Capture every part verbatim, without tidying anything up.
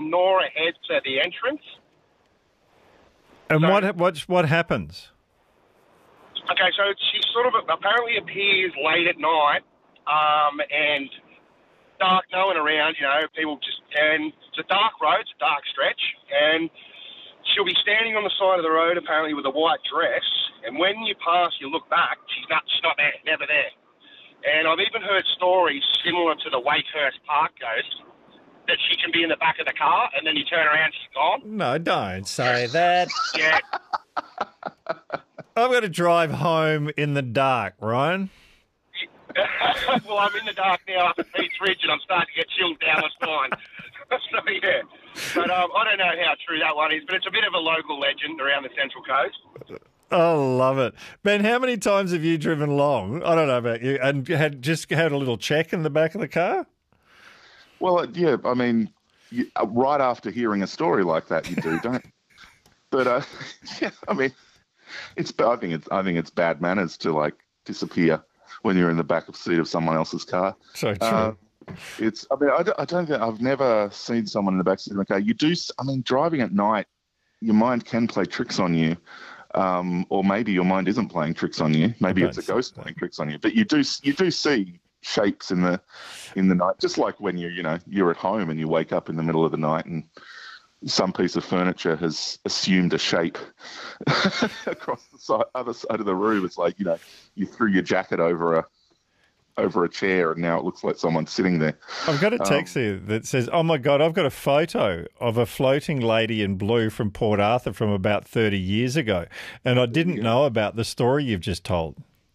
Nora heads to the entrance. And So- what what what happens? Okay, so she sort of apparently appears late at night, um, and dark, no one around, you know, people just, and it's a dark road, it's a dark stretch, and she'll be standing on the side of the road apparently with a white dress, and when you pass, you look back, she's not, she's not there, never there. And I've even heard stories similar to the Wakehurst Park ghost, that she can be in the back of the car, and then you turn around, she's gone. No, don't say that. Yeah. I've got to drive home in the dark, Ryan. Well, I'm in the dark now up at Pete's Ridge, and I'm starting to get chilled down my spine. So, yeah. But um, I don't know how true that one is, but it's a bit of a local legend around the Central Coast. I love it. Ben, how many times have you driven long? I don't know about you, and had just had a little check in the back of the car? Well, yeah, I mean, you, uh, right after hearing a story like that, you do, don't you? But, uh, yeah, I mean, it's. I think it's. I think it's bad manners to like disappear when you're in the back of seat of someone else's car. So true. Uh, it's. I mean, I don't, I don't think I've never seen someone in the back seat of a car. You do. I mean, driving at night, your mind can play tricks on you, um, or maybe your mind isn't playing tricks on you. Maybe it's a ghost playing tricks on you. But you do. You do see shapes in the in the night, just like when you you know you're at home and you wake up in the middle of the night and some piece of furniture has assumed a shape across the side, other side of the room. It's like, you know, you threw your jacket over a over a chair and now it looks like someone's sitting there. I've got a text um, here that says, oh, my God, I've got a photo of a floating lady in blue from Port Arthur from about thirty years ago, and I didn't yeah. know about the story you've just told.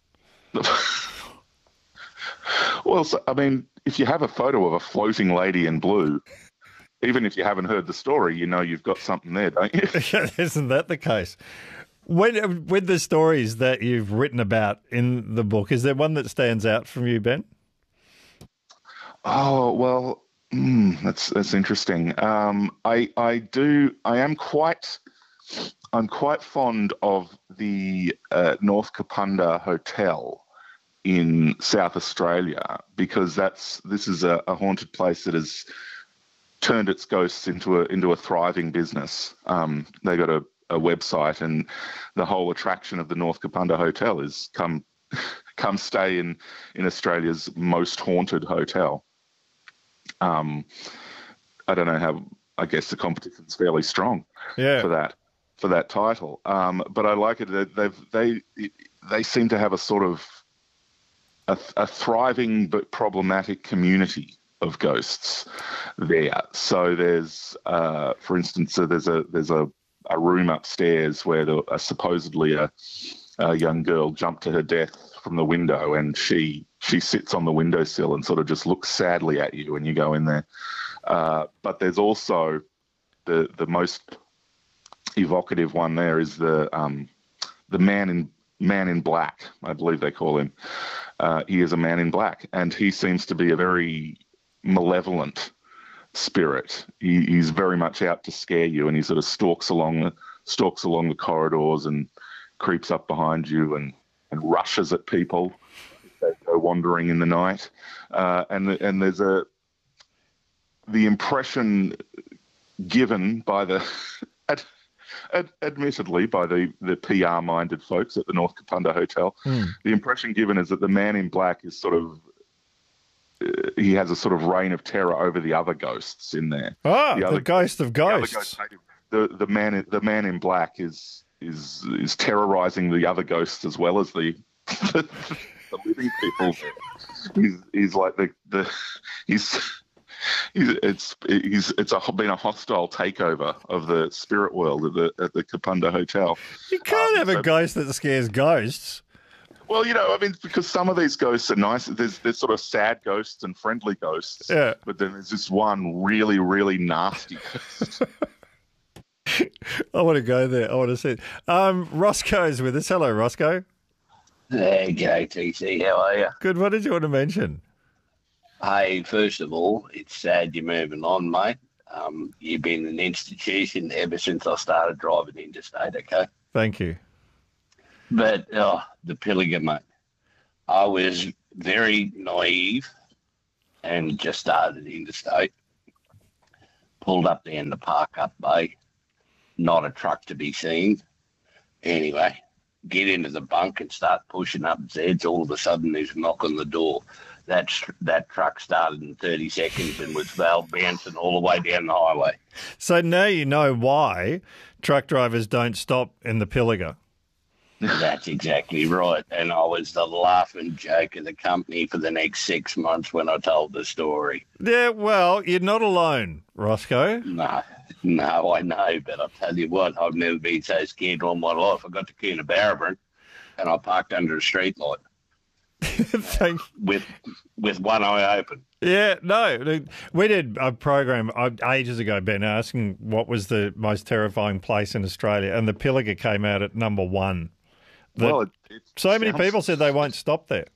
Well, so, I mean, if you have a photo of a floating lady in blue, even if you haven't heard the story, you know you've got something there, don't you? Isn't that the case? When, with the stories that you've written about in the book, is there one that stands out from you, Ben? Oh, well, mm, that's that's interesting. Um, I I do I am quite I'm quite fond of the uh, North Kapunda Hotel in South Australia, because that's this is a, a haunted place that is turned its ghosts into a into a thriving business. Um, they got a, a website, and the whole attraction of the North Kapunda Hotel is come come stay in in Australia's most haunted hotel. Um, I don't know how. I guess the competition's fairly strong yeah. for that for that title. Um, but I like it. They've they they seem to have a sort of a, a thriving but problematic community of ghosts there. So there's, uh, for instance, uh, there's a there's a, a room upstairs where the, uh, supposedly a, a young girl jumped to her death from the window, and she she sits on the windowsill and sort of just looks sadly at you when you go in there. Uh, but there's also the the most evocative one there is the um, the man in man in black, I believe they call him. Uh, he is a man in black, and he seems to be a very malevolent spirit. He, he's very much out to scare you, and he sort of stalks along the stalks along the corridors and creeps up behind you and, and rushes at people if they go wandering in the night. Uh, and and there's a the impression given by the ad, ad, admittedly by the, the P R-minded folks at the North Kapunda Hotel, mm. the impression given is that the man in black is sort of uh, he has a sort of reign of terror over the other ghosts in there. Ah, the, other, the ghost of ghosts. The, the, the man the man in black is is is terrorizing the other ghosts as well as the the, the living people. He's he's like the the he's. He's, it's he's it's a, been a hostile takeover of the spirit world at the at the Kapunda Hotel. You can't um, have so, a ghost that scares ghosts. Well, you know, I mean, because some of these ghosts are nice. There's there's sort of sad ghosts and friendly ghosts. Yeah. But then there's this one really really nasty ghost. I want to go there. I want to see it. Um, Roscoe's with us. Hello, Roscoe. Hey, g'day, T C. How are you? Good. What did you want to mention? Hey, first of all, it's sad you're moving on, mate. Um, you've been an institution ever since I started driving interstate, okay? Thank you. But oh, the Pilliga, mate. I was very naive and just started interstate. Pulled up there in the park up bay. Not a truck to be seen. Anyway, get into the bunk and start pushing up Zeds. All of a sudden, there's a knock on the door. That that truck started in thirty seconds and was valve bouncing all the way down the highway. So now you know why truck drivers don't stop in the Pilliga. That's exactly right. And I was the laughing joke of the company for the next six months when I told the story. Yeah, well, you're not alone, Roscoe. No, no, I know, but I'll tell you what, I've never been so scared all my life. I got to Coonabarabran and I parked under a street light. Thank with with one eye open. Yeah, no. We did a program uh, ages ago, Ben, asking what was the most terrifying place in Australia, and the Pilliga came out at number one. The, well, it, it so many sounds- people said they won't stop there.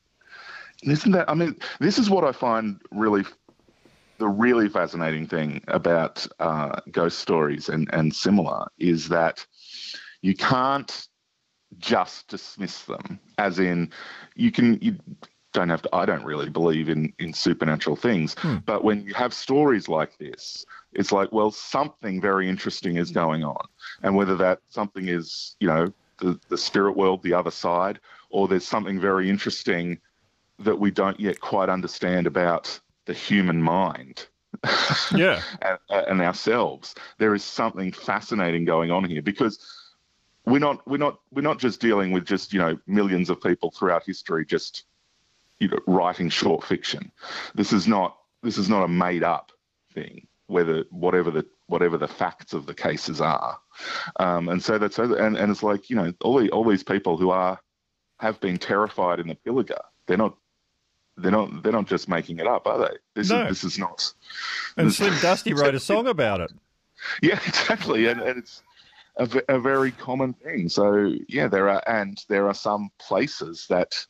Isn't that? I mean, this is what I find really the really fascinating thing about uh, ghost stories and and similar is that you can't just dismiss them, as in you can you don't have to. I don't really believe in in supernatural things, hmm. but when you have stories like this, it's like, well, something very interesting is going on, and whether that something is, you know, the the spirit world, the other side, or there's something very interesting that we don't yet quite understand about the human mind. Yeah. and, and ourselves. There is something fascinating going on here, because we're not we're not we're not just dealing with just, you know, millions of people throughout history just, you know, writing short fiction. This is not this is not a made up thing, whether whatever the whatever the facts of the cases are. Um, and so that's and, and it's like, you know, all the, all these people who are have been terrified in the Pilliga, they're not They're not. They're not just making it up, are they? This no. is. This is not. And this, Slim Dusty wrote a song about it. Yeah, exactly, and, and it's a, a very common thing. So yeah, there are, and there are some places that,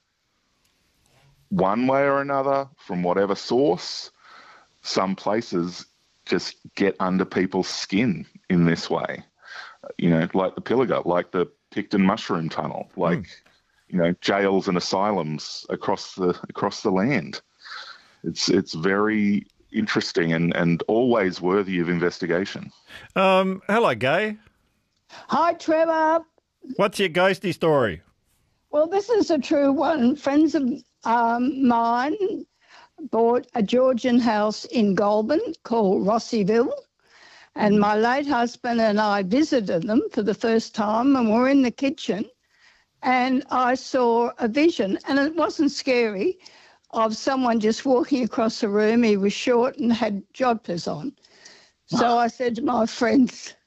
one way or another, from whatever source, some places just get under people's skin in this way. You know, like the Pilliga, like the Picton Mushroom Tunnel, like. Mm. You know, jails and asylums across the across the land. It's it's very interesting and, and always worthy of investigation. Um, hello, Gay. Hi, Trevor. What's your ghosty story? Well, this is a true one. Friends of um, mine bought a Georgian house in Goulburn called Rossieville, and my late husband and I visited them for the first time, and we're in the kitchen. And I saw a vision, and it wasn't scary, of someone just walking across the room. He was short and had jodhpurs on. So I said to my friends,